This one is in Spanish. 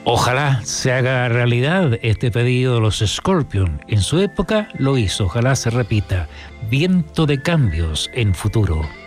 Ojalá se haga realidad este pedido de los Scorpions. En su época lo hizo, ojalá se repita. Viento de cambios en futuro.